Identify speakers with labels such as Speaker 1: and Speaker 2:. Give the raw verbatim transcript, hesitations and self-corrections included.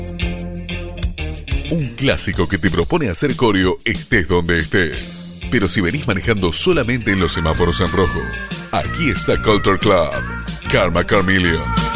Speaker 1: Un clásico que te propone hacer coreo estés donde estés. Pero si venís manejando solamente en los semáforos en rojo, aquí está Culture Club, Karma Carmelion.